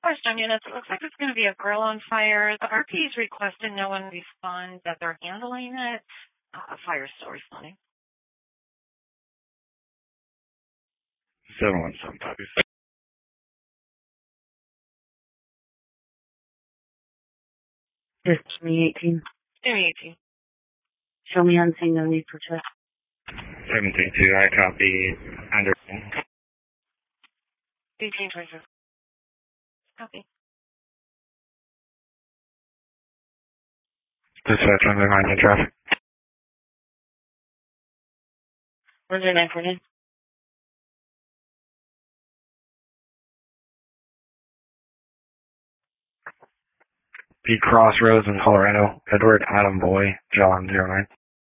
question, units. It looks like it's going to be a grill on fire. The RP's requested no one respond that they're handling it. Fire's still responding. 717 copies. It's 2018. 2018. Show me on scene, no need for check. 732, I copy. Anderson. 1826. Copy. Dispatch on the line in traffic. Where's your 949? P. Crossroads in Colorado. Edward Adam Boy, John 09.